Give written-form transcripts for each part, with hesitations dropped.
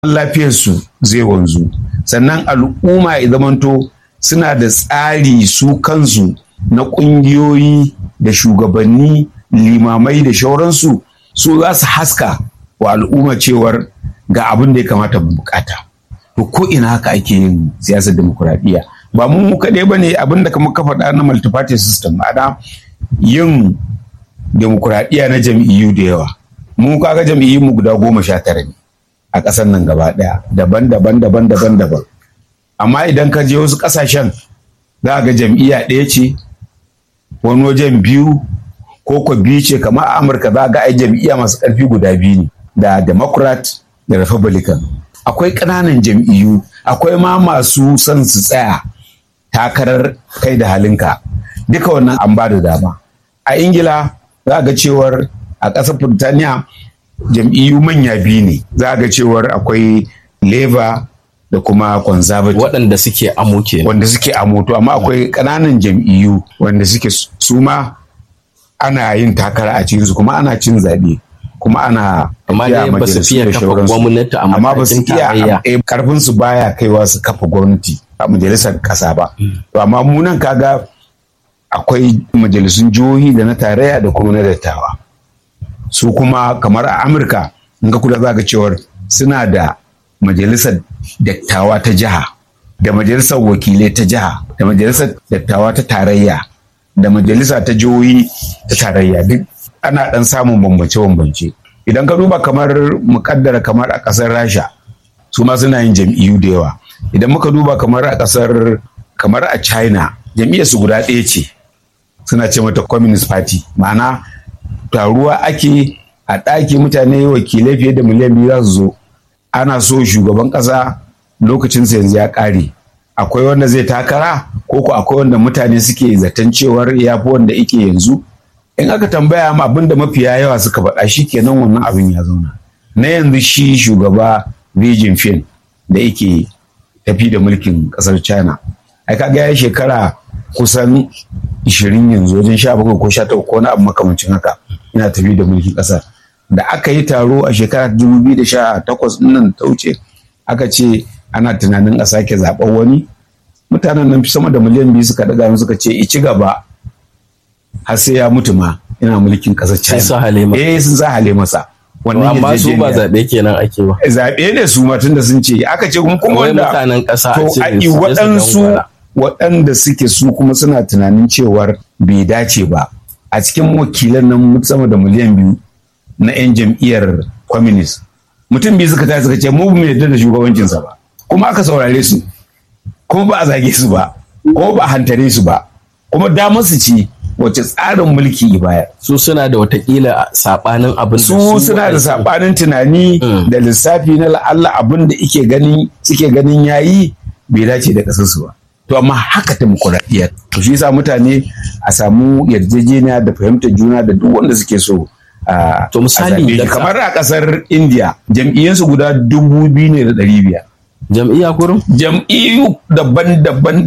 lafiyarsu zai wanzu, sannan al'umma ya zamanto suna da tsari su kansu na ƙungiyoyi da shugabanni, limamai da shauransu, su za su haska wa al'umma cewar ga abin da ya kamata mu bukata. To ko ina haka ake yin siyasar demokuraɗiyya. Ba mu kaɗai ba ne abin da kamar ka faɗa na multi-party system, ma'ana yin demokuraɗiyya na jam'iyyu da yawa. Mu kaga jam'iyyu mu guda 19 ne a ƙasar nan gaba ɗaya, daban-daban. Amma idan ka je wasu ƙasashen za ga jam'iyya ɗaya ce, wani wajen biyu ko biyu ce, kamar a Amurka za ga ai jam'iyya masu ƙarfi guda biyu ne, da Democrat da Republican. Akwai ƙananan jam'iyyu, akwai ma masu son su tsaya takarar kai da halinka. Duka wannan an ba da dama. A Ingila za ga cewar a ƙasar Burtaniya jam'iyyu manya biyu ne, za ga cewar akwai Labour da kuma Conservative. Waɗanda suke amo kenan. Wanda suke amo, to amma akwai ƙananan jam'iyyu wanda suke su ma ana yin takara a cikinsu, kuma ana cin zaɓe, kuma ana amma dai ba su fiye kafa gwamnati a matakin tarayya. Karfin su baya kaiwa su kafa gwamnati a majalisar ƙasa ba. To amma mu nan kaga akwai majalisun jihohi da na tarayya da kuma na dattawa. Su kuma kamar a Amurka in ka kula za ga cewar suna da majalisar dattawa ta jiha, da majalisar wakilai ta jiha, da majalisar dattawa ta tarayya, da majalisa ta jihohi ta tarayya. Duk ana ɗan samun bambance-bambance. Idan ka duba kamar muƙaddara kamar a ƙasar Rasha, su ma suna yin jam'iyyu da yawa. Idan muka duba kamar a ƙasar kamar a China, jam'iyyar su guda ɗaya ce, suna ce mata Communist Party, ma'ana taruwa ake a ɗaki mutane wakilai fiye da miliyan 2 za su zo. Ana so shugaban ƙasa lokacinsa yanzu ya ƙare, akwai wanda zai takara ko akwai wanda mutane suke zaton cewar ya fi wanda ike yanzu. In aka tambaya ma abin da mafiya yawa suka faɗa, shi kenan wannan abin ya zauna. Na yanzu shi shugaba Xi Jinping da yake tafi da mulkin ƙasar China, ai kaga ya shekara kusan 20 yanzu, wajen 17 ko 18 ko na abu makamancin haka yana tafi da mulkin ƙasar. Da aka yi taro a shekarar 2018 nan ta wuce, aka ce ana tunanin a sake zaɓen wani, mutanen nan sama da miliyan 2 suka daga suka ce ci gaba har sai ya mutu ma yana mulkin ƙasar China. Sun sa hale masa. Amma su ba zaɓe kenan ake ba. Zaɓe ne su ma tunda sun ce aka ce kuma wanda mutanen ƙasa to waɗansu waɗanda suke su kuma suna tunanin cewar bai dace ba a cikin wakilan nan sama da miliyan 2 na 'yan jam'iyyar communist, mutum biyu suka tashi suka ce mu bai yarda da shugabancinsa ba, kuma aka saurare su, kuma ba a zage su ba, kuma ba a hantare su ba, kuma damar su ci wace tsarin mulki baya. Su suna da watakila sabanin abin da su suna da sabanin tunani da lissafi na la'alla abin da suke ganin yayi bai dace da kasarsu ba. To amma haka demokuraɗiyya, to shi yasa mutane a samu yarjejeniya da fahimtar juna da duk wanda suke so. To misali kamar a kasar India jam'iyyansu guda 2,500. Jam'iyya kurum? Jam'iyyu daban-daban.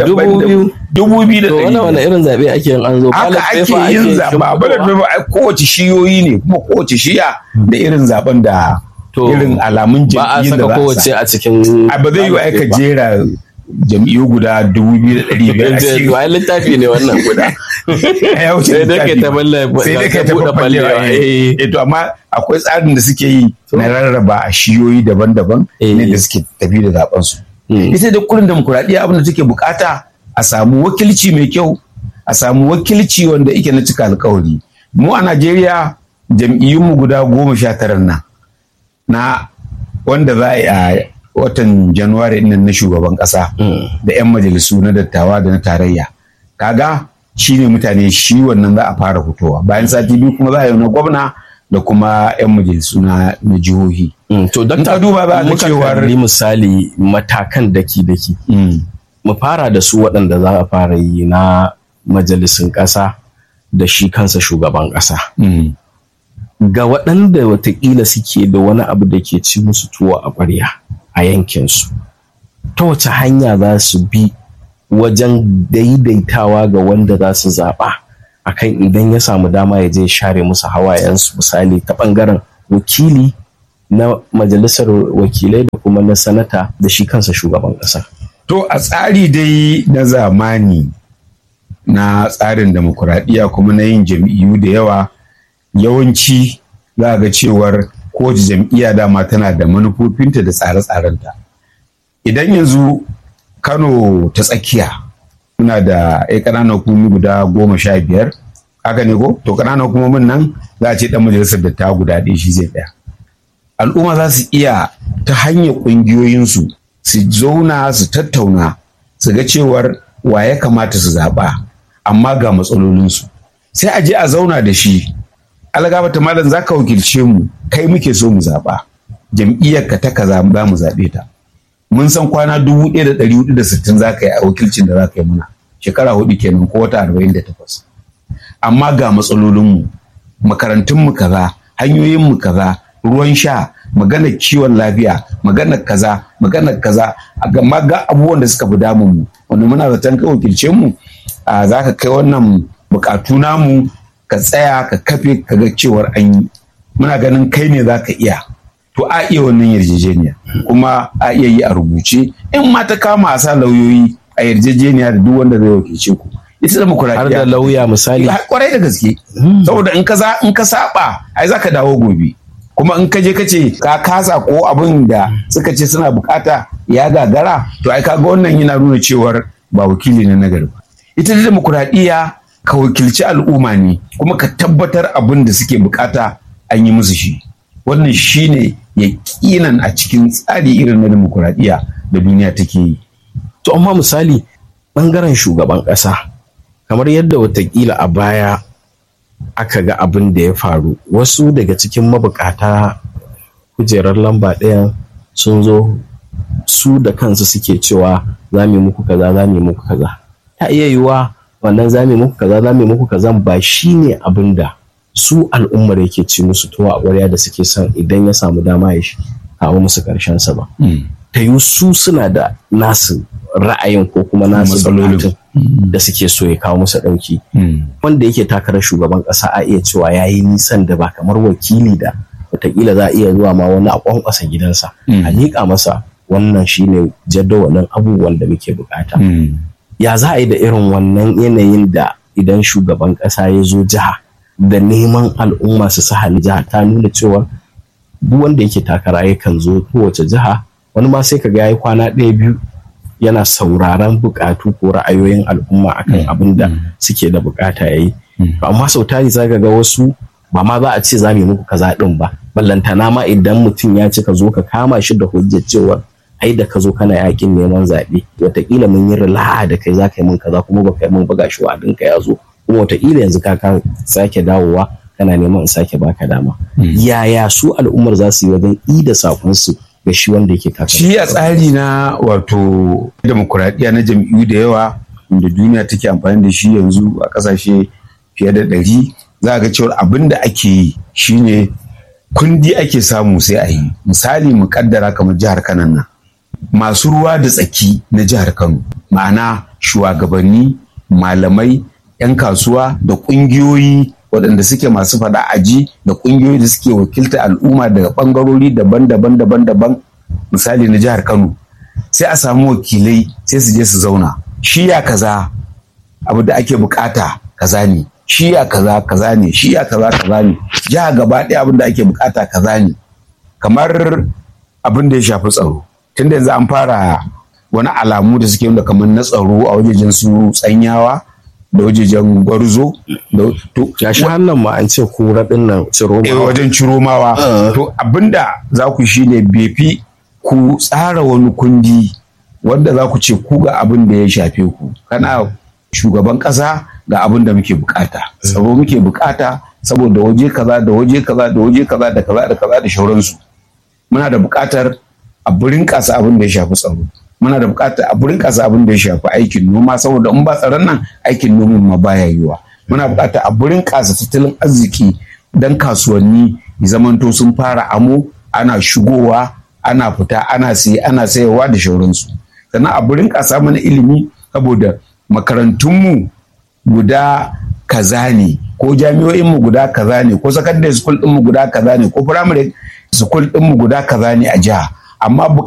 2,100. Wani irin zaɓe ake yin an zo? Haka ake yin zaɓa. Ballot paper kowace shiyoyi ne, kuma kowace shiya da irin zaɓen da irin alamun jam'iyyun da za a sa. Ba a saka kowace a cikin. Ba zai yi aika jera jam'iyyu guda 2,500. Wai littafi ne wannan guda. Sai dai kai ta buɗe ballewa. To amma akwai tsarin da suke yi na rarraba a shiyoyi daban-daban ne da suke tafi da zaben su. Ita da kullum demokuraɗiyya abin da take bukata a samu wakilci mai kyau, a samu wakilci wanda yake na cika alkawari. Mu a Najeriya jam'iyyunmu guda 19 nan na wanda za a yi a watan Januwari nan na shugaban ƙasa da 'yan majalisu na dattawa da na tarayya. Kaga shi ne mutane shi wannan za a fara fitowa. Bayan sati 2 kuma za a yi na gwamna da kuma 'yan majalisu na jihohi. To don ta duba ba a cewar misali matakan daki-daki. Mu fara da su waɗanda za a fara yi na majalisun ƙasa da shi kansa shugaban ƙasa. Ga waɗanda watakila suke da wani abu da ke ci musu tuwo a ƙwarya a yankinsu, ta wace hanya za su bi wajen daidaitawa ga wanda za su zaɓa akan idan ya samu dama ya je share musu hawayensu, misali ta ɓangaren wakili na majalisar wakilai da kuma na sanata da shi kansa shugaban ƙasa? To a tsari dai na zamani na tsarin demokuraɗiyya kuma na yin jam'iyyu da yawa, yawanci za ga cewar kowace jam'iyya dama tana da manufofinta da tsare-tsarenta. Idan yanzu Kano ta tsakiya muna da ƙananan hukumomi guda 15, haka ne ko? To ƙananan hukumomin nan za a ce ɗan majalisar da ta guda ɗaya shi zai ɗaya. Al'umma za su iya ta hanyar ƙungiyoyinsu su zauna su tattauna su ga cewar wa ya kamata su zaɓa, amma ga matsalolinsu sai a je a zauna da shi. Algaba malam za ka wakilce mu, kai muke so mu zaɓa, jam'iyyar ka ta kaza za mu zaɓe ta, mun san kwana 1460 za ka yi a wakilcin da za ka yi muna, shekara 4 kenan ko wata 48, amma ga matsalolinmu, makarantunmu kaza, hanyoyinmu kaza, ruwan sha, maganar kiwon lafiya, maganar kaza, amma ga abubuwan da suka fi damun mu wanda muna zaton ka wakilce mu za ka kai wannan bukatu namu, ka tsaya ka kafe ka ga cewar an yi, muna ganin kai ne za ka iya. To a iya wannan yarjejeniya kuma a iya yi a rubuce, in ma ta kama a sa lauyoyi a yarjejeniya da duk wanda zai wakilce ku. Ita demokuraɗiyya har da lauya misali, kwarai da gaske, saboda in ka saba ai za ka dawo gobe, kuma in ka je ka ce ka kasa ko abin da suka ce suna bukata ya gagara, to ai kaga wannan yana nuna cewar ba wakili ne na gari ba. Ita da demokuraɗiyya ka wakilci al'umma ne, kuma ka tabbatar abin da suke bukata an yi musu shi. Wannan shine yaƙinan a cikin tsari irin na demokuraɗiyya da duniya take yi. To amma misali ɓangaren shugaban ƙasa, kamar yadda watakila a baya aka ga abin da ya faru, wasu daga cikin mabukata kujerar lamba ɗayan sun zo su da kansu suke cewa za mu muku kaza, za mu muku kaza. Ta iya yiwuwa wannan za mu muku kaza, za mu muku kaza ba shi ne abin da su al'ummar yake ci musu tuwa a ƙwarya da suke son idan ya samu dama ya kawo musu ƙarshen sa ba. Ta yi su suna da nasu ra'ayin ko kuma nasu bukatun da suke so ya kawo musu ɗauki. Wanda yake takarar shugaban ƙasa a iya cewa ya yi nisan da ba kamar wakili da wataƙila za a iya zuwa ma wani a ƙwanƙwasa gidansa a miƙa masa wannan shine jadawalin abubuwan da muke bukata. Ya za a yi da irin wannan yanayin da idan shugaban ƙasa ya zo jiha da neman al'umma su sahali jiha, ta nuna cewa duk wanda yake takara yakan zo kowace jiha, wani ma sai ka ga yayi kwana 1-2 yana sauraron bukatu ko ra'ayoyin al'umma akan abin da suke da bukata yayi. Amma sau tari zaka ga wasu ba ma za a ce za mu yi muku kaza din ba, ballantana ma idan mutum ya ce ka zo ka kama shi da hujjar cewa ai da ka zo kana yakin neman zaɓe, wataƙila mun yi rila'a da kai za ka yi min kaza kuma ba ka yi min buga shi wa'adinka ya zo, kuma wataƙila yanzu ka sake dawowa kana neman in sake baka dama. Yaya su al'ummar za su yi wajen ida sakonsu ga shi wanda yake kaka? Shi a tsari na wato demokuraɗiyya na jam'iyyu da yawa da duniya take amfani da shi yanzu a ƙasashe fiye da 100, za ga cewa abin da ake yi shine kundi ake samu sai a yi. Misali mu kaddara kamar jihar Kano nan, masu ruwa da tsaki na jihar Kano, ma'ana shugabanni, malamai, 'yan kasuwa da ƙungiyoyi waɗanda suke masu faɗa aji da ƙungiyoyi da suke wakilta al'umma daga ɓangarori daban-daban, misali na jihar Kano, sai a samu wakilai sai su je su zauna, shiya kaza abu da ake bukata kaza ne, shiya kaza ne, shiya kaza ne, jiha gaba ɗaya abin da ake bukata kaza ne. Kamar abin da ya shafi tsaro, tunda yanzu an fara wani alamu da suke nuna kamar na tsaro a wajejen su Tsanyawa da wajejen Gwarzo ya shi hannun ma an ce kura din nan Ciromawa, wajen Ciromawa. To abinda za ku shi ne befi ku tsara wani kundi wanda za ku ce ku ga abin da ya shafe ku, kana shugaban ƙasa ga abin da muke bukata, tsaro muke bukata saboda waje kaza da waje kaza da waje kaza da kaza da kaza da shauransu. Muna da bukatar a burin ƙasa abin da ya shafi tsaro, muna da bukatar a burin ƙasa abin da ya shafi aikin noma, saboda in ba tsaron nan aikin noman ma baya yiwa. Muna bukatar a burin ƙasa tattalin arziki dan kasuwanni ya zamanto sun fara amo, ana shigowa, ana fita, ana siye, ana sayarwa da shauransu. Sannan a burin ƙasa mana ilimi, saboda makarantunmu guda kaza ne, ko jami'o'inmu guda kaza ne, ko secondary school ɗinmu guda kaza ne, ko primary sukul ɗinmu guda kaza ne a jiha amma